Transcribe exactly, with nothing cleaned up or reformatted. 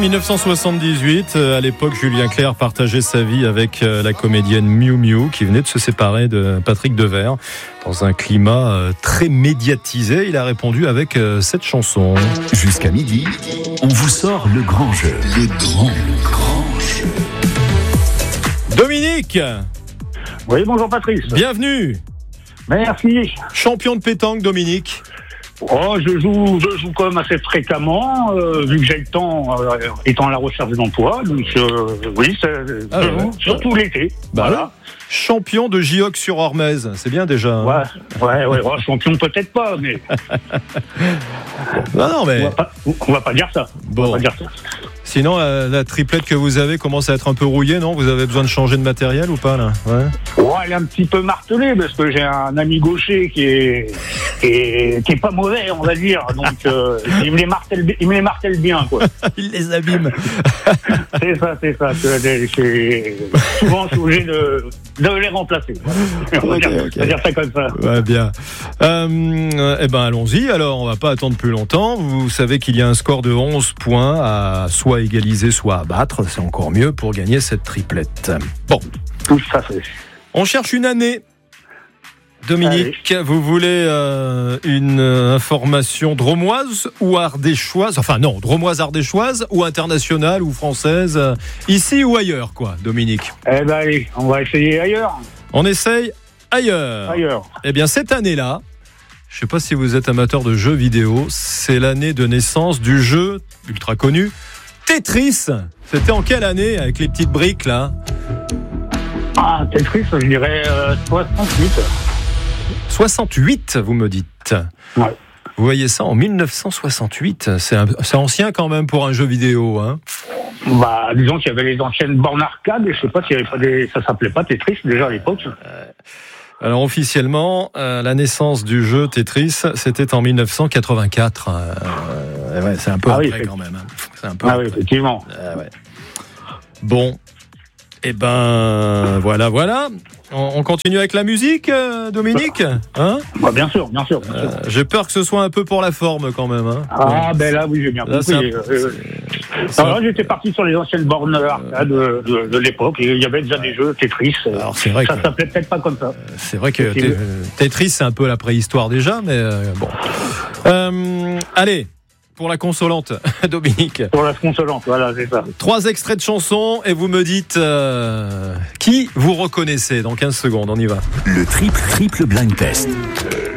mille neuf cent soixante-dix-huit, à l'époque, Julien Clerc partageait sa vie avec la comédienne Miu Miu qui venait de se séparer de Patrick Devers. Dans un climat très médiatisé, il a répondu avec cette chanson. Jusqu'à midi, on vous sort le grand jeu. Le grand, le grand jeu. Dominique. Oui, bonjour Patrice. Bienvenue. Merci. Champion de pétanque, Dominique. Oh, je joue, je joue quand même assez fréquemment, euh, vu que j'ai le temps, euh, étant à la recherche d'emploi. Donc, euh, oui, c'est, ah, je ouais. joue, surtout l'été. Bah voilà. Champion de J O C sur Ormez, c'est bien déjà. Hein. Ouais, ouais, ouais. Oh, champion peut-être pas, mais. non, non, mais. On va pas, on va pas dire ça. Bon. On va pas dire ça. Sinon, la, la triplette que vous avez commence à être un peu rouillée, non ? Vous avez besoin de changer de matériel ou pas, là ? Ouais. Ouais, elle est un petit peu martelée, parce que j'ai un ami gaucher qui est, qui est, qui est pas mauvais, on va dire. Donc, euh, il me les martèle, il me les martèle bien, quoi. Il les abîme. c'est ça, c'est ça. C'est, c'est, souvent, je suis obligé de, de les remplacer. On va, okay, dire, okay. on va dire ça comme ça. Ouais, bien. Euh, eh ben, allons-y. Alors, on va pas attendre plus longtemps. Vous savez qu'il y a un score de onze points à soit égaliser, soit abattre. C'est encore mieux pour gagner cette triplette. Bon. Tout ça fait. On cherche une année. Dominique, allez. Vous voulez euh, une information dromoise ou ardéchoise ? Enfin non, dromoise, ardéchoise ou internationale ou française, euh, ici ou ailleurs, quoi, Dominique ? Eh ben allez, on va essayer ailleurs. On essaye ailleurs. Ailleurs. Eh bien, cette année-là, je ne sais pas si vous êtes amateur de jeux vidéo, c'est l'année de naissance du jeu ultra connu Tetris. C'était en quelle année, avec les petites briques, là ? Ah, Tetris, je dirais euh, soixante-huit. soixante-huit, vous me dites. Ouais. Vous voyez ça en mille neuf cent soixante-huit, c'est, un, c'est ancien quand même pour un jeu vidéo, hein. Bah, disons qu'il y avait les anciennes bornes arcade, et je sais pas s'il y avait pas des, ça s'appelait pas Tetris déjà à l'époque. Euh, alors officiellement, euh, la naissance du jeu Tetris, c'était en mille neuf cent quatre-vingt-quatre. Euh, ouais, c'est un peu ah après oui, quand même. Hein. C'est un peu ah après. oui, effectivement. Euh, ouais. Bon. Eh ben, voilà, voilà. On continue avec la musique, euh, Dominique, hein ? Bah, bien sûr, bien sûr. Bien sûr. Euh, j'ai peur que ce soit un peu pour la forme quand même. Hein. Ah, ouais. Ben là, oui, j'ai bien là, compris. Un... Euh, alors là, j'étais parti sur les anciennes bornes arcade de, de, de l'époque. Et il y avait déjà des jeux Tetris. Alors, c'est vrai ça que... s'appelait peut-être pas comme ça. C'est vrai que t- Tetris, c'est un peu la préhistoire déjà, mais euh, bon. Euh, allez. Pour la consolante, Dominique. Pour la consolante, voilà, c'est ça. Trois extraits de chansons et vous me dites euh, qui vous reconnaissez dans quinze secondes. On y va. Le triple, triple blind test.